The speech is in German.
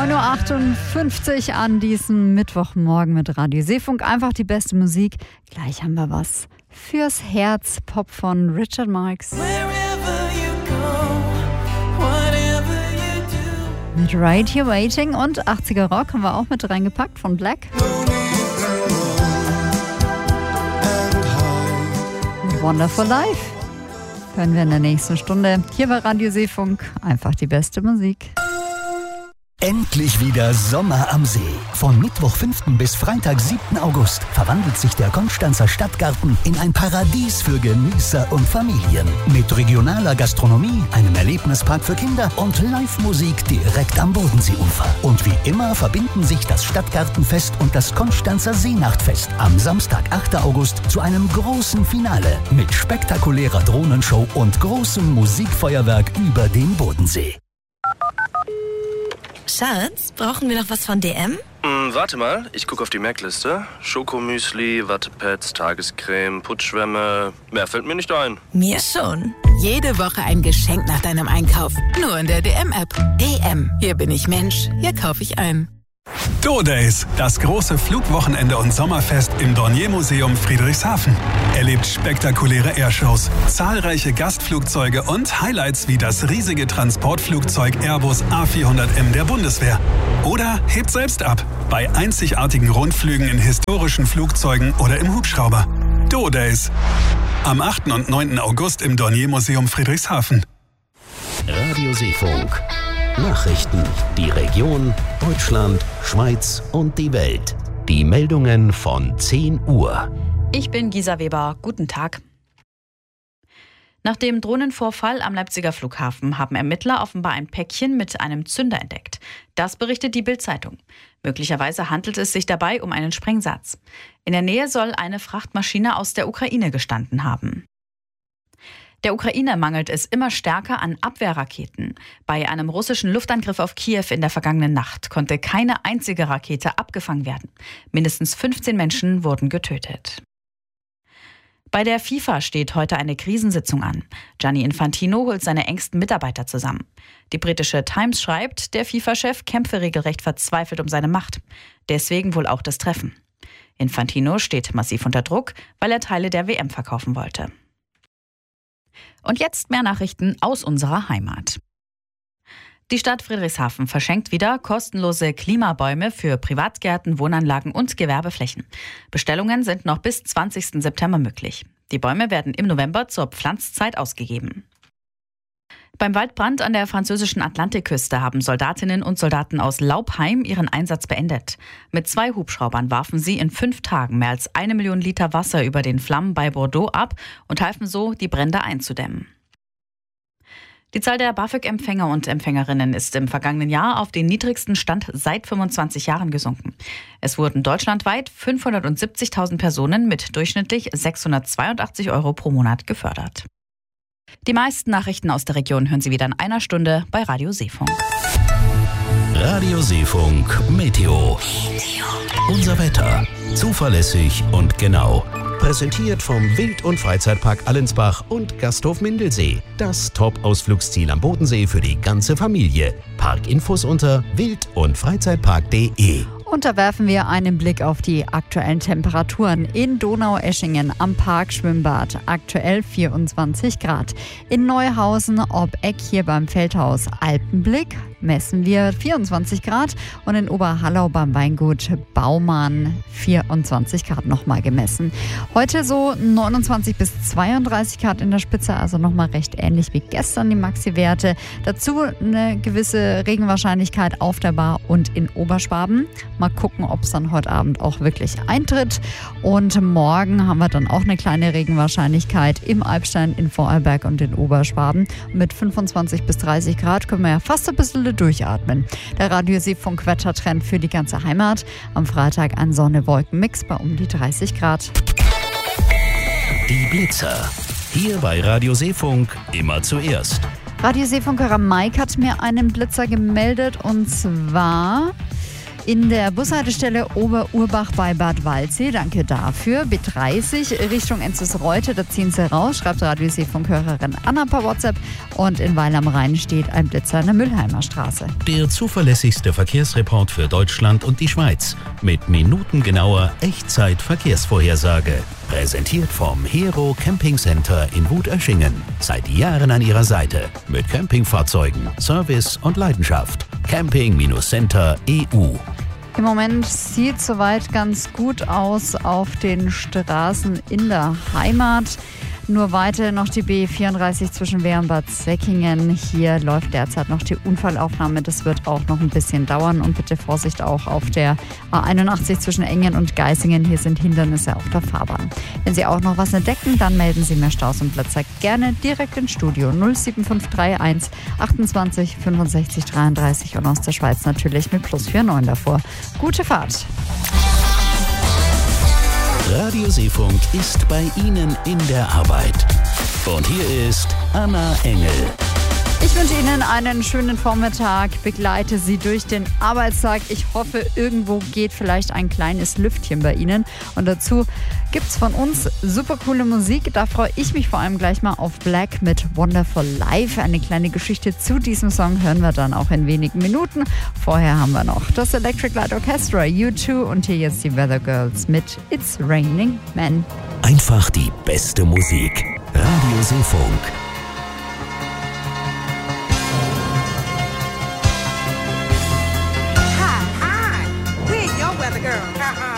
9.58 Uhr an diesem Mittwochmorgen mit Radio Seefunk. Einfach die beste Musik. Gleich haben wir was fürs Herz. Pop von Richard Marx. Mit Right Here Waiting und 80er Rock haben wir auch mit reingepackt von Black. Mit Wonderful Life hören wir in der nächsten Stunde hier bei Radio Seefunk. Einfach die beste Musik. Endlich wieder Sommer am See. Von Mittwoch 5. bis Freitag 7. August verwandelt sich der Konstanzer Stadtgarten in ein Paradies für Genießer und Familien. Mit regionaler Gastronomie, einem Erlebnispark für Kinder und Live-Musik direkt am Bodenseeufer. Und wie immer verbinden sich das Stadtgartenfest und das Konstanzer Seenachtfest am Samstag, 8. August zu einem großen Finale mit spektakulärer Drohnenshow und großem Musikfeuerwerk über den Bodensee. Schatz, brauchen wir noch was von DM? Warte mal, ich gucke auf die Merkliste. Schokomüsli, Wattepads, Tagescreme, Putzschwämme. Mehr fällt mir nicht ein. Mir schon. Jede Woche ein Geschenk nach deinem Einkauf. Nur in der DM-App. DM. Hier bin ich Mensch. Hier kaufe ich ein. Do-Days, das große Flugwochenende und Sommerfest im Dornier-Museum Friedrichshafen. Erlebt spektakuläre Airshows, zahlreiche Gastflugzeuge und Highlights wie das riesige Transportflugzeug Airbus A400M der Bundeswehr. Oder hebt selbst ab bei einzigartigen Rundflügen in historischen Flugzeugen oder im Hubschrauber. Do-Days. Am 8. und 9. August im Dornier-Museum Friedrichshafen. Radio Seefunk. Nachrichten, die Region, Deutschland, Schweiz und die Welt. Die Meldungen von 10 Uhr. Ich bin Gisa Weber. Guten Tag. Nach dem Drohnenvorfall am Leipziger Flughafen haben Ermittler offenbar ein Päckchen mit einem Zünder entdeckt. Das berichtet die Bild-Zeitung. Möglicherweise handelt es sich dabei um einen Sprengsatz. In der Nähe soll eine Frachtmaschine aus der Ukraine gestanden haben. Der Ukraine mangelt es immer stärker an Abwehrraketen. Bei einem russischen Luftangriff auf Kiew in der vergangenen Nacht konnte keine einzige Rakete abgefangen werden. Mindestens 15 Menschen wurden getötet. Bei der FIFA steht heute eine Krisensitzung an. Gianni Infantino holt seine engsten Mitarbeiter zusammen. Die britische Times schreibt, der FIFA-Chef kämpfe regelrecht verzweifelt um seine Macht. Deswegen wohl auch das Treffen. Infantino steht massiv unter Druck, weil er Teile der WM verkaufen wollte. Und jetzt mehr Nachrichten aus unserer Heimat. Die Stadt Friedrichshafen verschenkt wieder kostenlose Klimabäume für Privatgärten, Wohnanlagen und Gewerbeflächen. Bestellungen sind noch bis 20. September möglich. Die Bäume werden im November zur Pflanzzeit ausgegeben. Beim Waldbrand an der französischen Atlantikküste haben Soldatinnen und Soldaten aus Laubheim ihren Einsatz beendet. Mit 2 Hubschraubern warfen sie in 5 Tagen mehr als 1 Million Liter Wasser über den Flammen bei Bordeaux ab und halfen so, die Brände einzudämmen. Die Zahl der BAföG-Empfänger und Empfängerinnen ist im vergangenen Jahr auf den niedrigsten Stand seit 25 Jahren gesunken. Es wurden deutschlandweit 570.000 Personen mit durchschnittlich 682 € pro Monat gefördert. Die meisten Nachrichten aus der Region hören Sie wieder in einer Stunde bei Radio Seefunk. Radio Seefunk Meteo. Unser Wetter. Zuverlässig und genau. Präsentiert vom Wild- und Freizeitpark Allensbach und Gasthof Mindelsee. Das Top-Ausflugsziel am Bodensee für die ganze Familie. Parkinfos unter wild- und freizeitpark.de. Und da werfen wir einen Blick auf die aktuellen Temperaturen. In Donaueschingen am Parkschwimmbad aktuell 24 Grad. In Neuhausen ob Eck hier beim Feldhaus Alpenblick messen wir 24 Grad. Und in Oberhallau beim Weingut Baumann 24 Grad nochmal gemessen. Heute so 29 bis 32 Grad in der Spitze, also nochmal recht ähnlich wie gestern die Maxi-Werte. Dazu eine gewisse Regenwahrscheinlichkeit auf der Bar und in Oberschwaben. Mal gucken, ob es dann heute Abend auch wirklich eintritt. Und morgen haben wir dann auch eine kleine Regenwahrscheinlichkeit im Albstein, in Vorarlberg und in Oberschwaben. Mit 25 bis 30 Grad können wir ja fast ein bisschen durchatmen. Der Radio Seefunk Wettertrend für die ganze Heimat. Am Freitag ein Sonne-Wolken-Mix bei um die 30 Grad. Die Blitzer. Hier bei Radio Seefunk immer zuerst. Radio Seefunkhörer Mike hat mir einen Blitzer gemeldet und zwar In der Bushaltestelle Oberurbach bei Bad Waldsee, danke dafür. B30 Richtung Enzus-Reute, da ziehen Sie raus, schreibt Radiosee-Funkhörerin Anna per WhatsApp. Und in Weil am Rhein steht ein Blitzer in der Müllheimer Straße. Der zuverlässigste Verkehrsreport für Deutschland und die Schweiz. Mit minutengenauer Echtzeit-Verkehrsvorhersage. Präsentiert vom Hero Camping Center in Wutöschingen. Seit Jahren an Ihrer Seite. Mit Campingfahrzeugen, Service und Leidenschaft. Camping-Center EU. Im Moment sieht soweit ganz gut aus auf den Straßen in der Heimat. Nur weiter noch die B34 zwischen Wehr und Bad Säckingen. Hier läuft derzeit noch die Unfallaufnahme. Das wird auch noch ein bisschen dauern. Und bitte Vorsicht auch auf der A81 zwischen Engen und Geisingen. Hier sind Hindernisse auf der Fahrbahn. Wenn Sie auch noch was entdecken, dann melden Sie mir Staus und Blitzer gerne direkt ins Studio 07531 28 65 33 und aus der Schweiz natürlich mit +49 davor. Gute Fahrt! Radioseefunk ist bei Ihnen in der Arbeit. Und hier ist Anna Engel. Ich wünsche Ihnen einen schönen Vormittag, begleite Sie durch den Arbeitstag. Ich hoffe, irgendwo geht vielleicht ein kleines Lüftchen bei Ihnen. Und dazu gibt's von uns super coole Musik. Da freue ich mich vor allem gleich mal auf Black mit Wonderful Life. Eine kleine Geschichte zu diesem Song hören wir dann auch in wenigen Minuten. Vorher haben wir noch das Electric Light Orchestra, U2 und hier jetzt die Weather Girls mit It's Raining Men. Einfach die beste Musik. Radioseefunk. We're your weather girl.